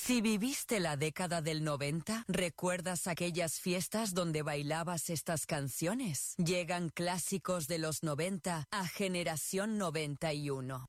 Si viviste la década del 90, ¿recuerdas aquellas fiestas donde bailabas estas canciones? Llegan clásicos de los 90 a Generación 91.